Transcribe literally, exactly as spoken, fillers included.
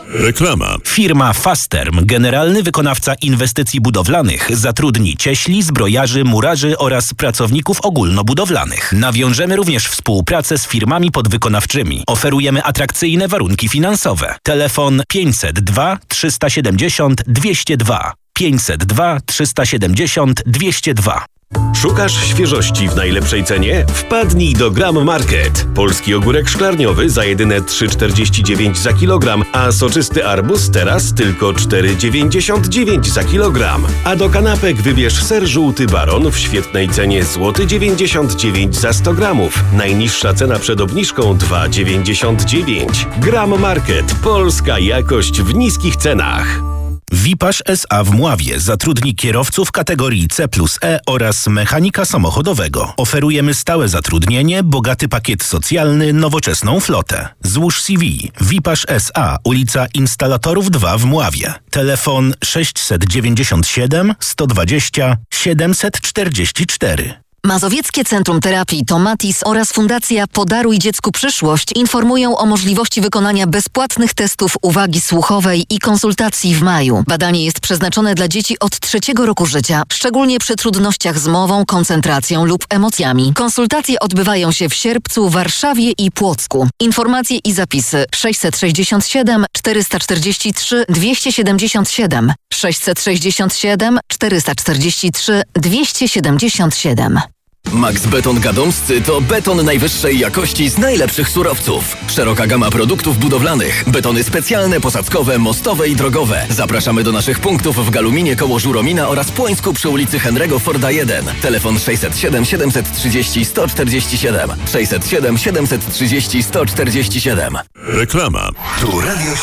Reklama. Firma Fasterm, generalny wykonawca inwestycji budowlanych, zatrudni cieśli, zbrojarzy, murarzy oraz pracowników ogólnobudowlanych. Nawiążemy również współpracę z firmami podwykonawczymi. Oferujemy atrakcyjne warunki finansowe. Telefon pięćset dwa trzysta siedemdziesiąt dwieście dwa. pięćset dwa trzysta siedemdziesiąt dwieście dwa. Szukasz świeżości w najlepszej cenie? Wpadnij do Gram Market. Polski ogórek szklarniowy za jedyne trzy czterdzieści dziewięć za kilogram, a soczysty arbuz teraz tylko cztery dziewięćdziesiąt dziewięć za kilogram. A do kanapek wybierz ser żółty Baron w świetnej cenie złoty dziewięćdziesiąt dziewięć za sto gramów. Najniższa cena przed obniżką dwa dziewięćdziesiąt dziewięć. Gram Market. Polska jakość w niskich cenach. Wipasz S A w Mławie zatrudni kierowców kategorii C plus E oraz mechanika samochodowego. Oferujemy stałe zatrudnienie, bogaty pakiet socjalny, nowoczesną flotę. Złóż C V. Wipasz S A, ulica Instalatorów dwa w Mławie. Telefon sześćset dziewięćdziesiąt siedem sto dwadzieścia siedemset czterdzieści cztery. Mazowieckie Centrum Terapii Tomatis oraz Fundacja Podaruj Dziecku Przyszłość informują o możliwości wykonania bezpłatnych testów uwagi słuchowej i konsultacji w maju. Badanie jest przeznaczone dla dzieci od trzeciego roku życia, szczególnie przy trudnościach z mową, koncentracją lub emocjami. Konsultacje odbywają się w Sierpcu, Warszawie i Płocku. Informacje i zapisy sześćset sześćdziesiąt siedem czterysta czterdzieści trzy dwieście siedemdziesiąt siedem sześćset sześćdziesiąt siedem czterysta czterdzieści trzy dwieście siedemdziesiąt siedem. Max Beton Gadomscy to beton najwyższej jakości z najlepszych surowców. Szeroka gama produktów budowlanych. Betony specjalne, posadzkowe, mostowe i drogowe. Zapraszamy do naszych punktów w Galuminie koło Żuromina oraz Płońsku przy ulicy Henry'ego Forda jeden. Telefon sześćset siedem siedemset trzydzieści sto czterdzieści siedem. sześćset siedem siedemset trzydzieści sto czterdzieści siedem. Reklama. Tu Radio